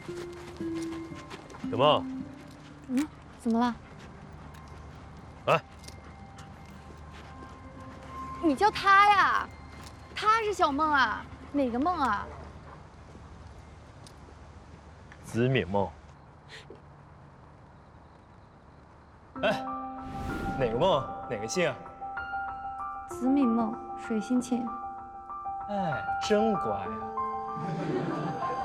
小梦， 怎么了？ 来， 你叫他呀？他是小梦啊？哪个梦啊？ 子敏梦。哎，哪个梦？哪个姓？ 子敏梦，水星庆。 哎，真乖呀。